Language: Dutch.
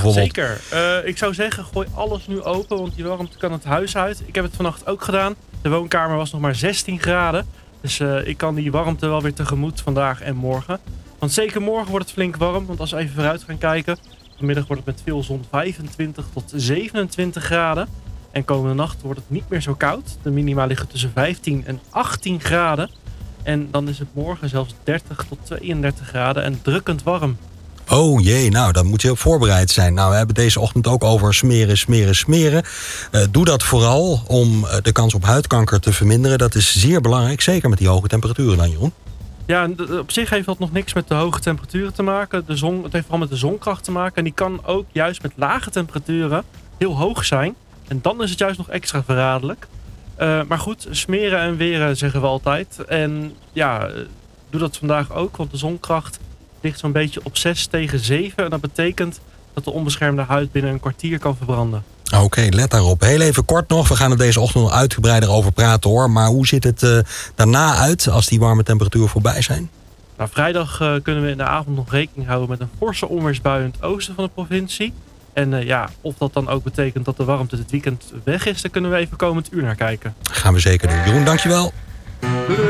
bijvoorbeeld? Zeker. Ik zou zeggen, gooi alles nu open, want die warmte kan het huis uit. Ik heb het vannacht ook gedaan. De woonkamer was nog maar 16 graden. Dus ik kan die warmte wel weer tegemoet vandaag en morgen. Want zeker morgen wordt het flink warm. Want als we even vooruit gaan kijken. Vanmiddag wordt het met veel zon 25 tot 27 graden. En komende nacht wordt het niet meer zo koud. De minima liggen tussen 15 en 18 graden. En dan is het morgen zelfs 30 tot 32 graden en drukkend warm. Oh jee, nou, dan moet je op voorbereid zijn. Nou, we hebben deze ochtend ook over smeren. Doe dat vooral om de kans op huidkanker te verminderen. Dat is zeer belangrijk, zeker met die hoge temperaturen dan, Jeroen. Ja, op zich heeft dat nog niks met de hoge temperaturen te maken. Het heeft vooral met de zonkracht te maken. En die kan ook juist met lage temperaturen heel hoog zijn. En dan is het juist nog extra verraderlijk. Maar goed, smeren en weren zeggen we altijd. En ja, doe dat vandaag ook, want de zonkracht ligt zo'n beetje op 6 tegen 7. En dat betekent dat de onbeschermde huid binnen een kwartier kan verbranden. Oké, let daarop. Heel even kort nog. We gaan er deze ochtend nog uitgebreider over praten hoor. Maar hoe ziet het daarna uit als die warme temperaturen voorbij zijn? Nou, vrijdag kunnen we in de avond nog rekening houden met een forse onweersbui in het oosten van de provincie. En of dat dan ook betekent dat de warmte dit weekend weg is, daar kunnen we even komend uur naar kijken. Gaan we zeker doen. Jeroen, dankjewel.